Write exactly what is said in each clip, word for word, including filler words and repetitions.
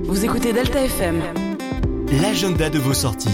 Vous écoutez Delta F M. L'agenda de vos sorties.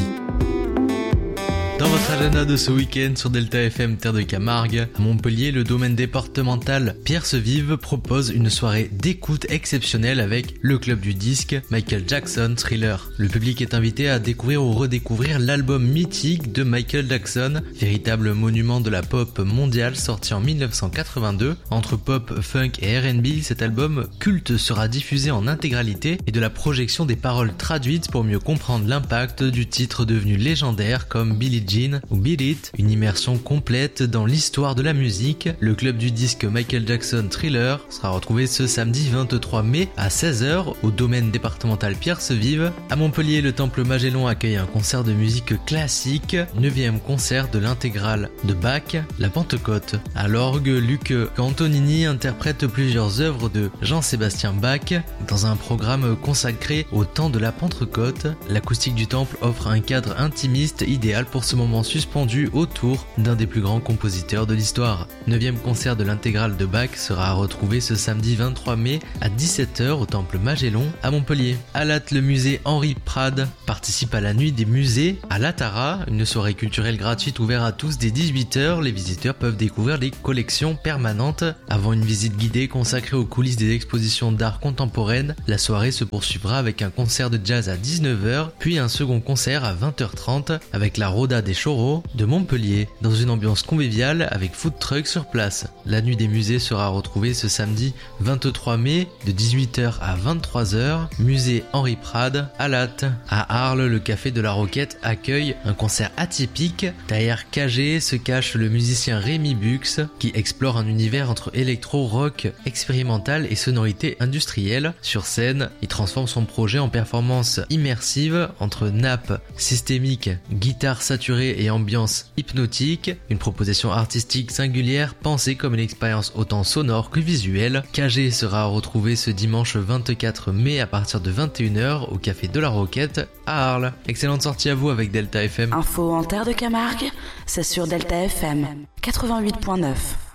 Dans votre agenda de ce week-end sur Delta F M Terre de Camargue, à Montpellier, le domaine départemental Pierre-Sevive propose une soirée d'écoute exceptionnelle avec le club du disque Michael Jackson Thriller. Le public est invité à découvrir ou redécouvrir l'album mythique de Michael Jackson, véritable monument de la pop mondiale sorti en dix-neuf cent quatre-vingt-deux. Entre pop, funk et R and B, cet album culte sera diffusé en intégralité et de la projection des paroles traduites pour mieux comprendre l'impact du titre devenu légendaire comme Billie Jean ou Beat It, une immersion complète dans l'histoire de la musique. Le club du disque Michael Jackson Thriller sera retrouvé ce samedi vingt-trois mai à seize heures au domaine départemental Pierre-Sevive. À Montpellier, le Temple Magellan accueille un concert de musique classique, neuvième concert de l'intégrale de Bach, La Pentecôte. À l'orgue, Luc Antonini interprète plusieurs œuvres de Jean-Sébastien Bach dans un programme consacré au temps de la Pentecôte. L'acoustique du temple offre un cadre intimiste idéal pour ce moment suspendu autour d'un des plus grands compositeurs de l'histoire. Neuvième concert de l'intégrale de Bach sera à retrouver ce samedi vingt-trois mai à dix-sept heures au Temple Magellan à Montpellier. À Latte, le musée Henri Prade participe à la nuit des musées à Latara, une soirée culturelle gratuite ouverte à tous dès dix-huit heures. Les visiteurs peuvent découvrir les collections permanentes. Avant une visite guidée consacrée aux coulisses des expositions d'art contemporaine, la soirée se poursuivra avec un concert de jazz à dix-neuf heures, puis un second concert à vingt heures trente avec la Roda des Chorros de Montpellier, dans une ambiance conviviale avec food truck sur place. La nuit des musées sera retrouvée ce samedi vingt-trois mai de dix-huit heures à vingt-trois heures, musée Henri Prade à Latte. À Arles, le Café de la Roquette accueille un concert atypique. Derrière K G se cache le musicien Rémi Bux qui explore un univers entre électro, rock, expérimental et sonorité industrielle. Sur scène, il transforme son projet en performance immersive entre nappes systémiques, guitare saturée et ambiance hypnotique, une proposition artistique singulière pensée comme une expérience autant sonore que visuelle. K G sera retrouvé ce dimanche vingt-quatre mai à partir de vingt et une heures au Café de la Roquette à Arles. Excellente sortie à vous avec Delta F M. Info en Terre de Camargue, c'est sur Delta F M quatre-vingt-huit point neuf.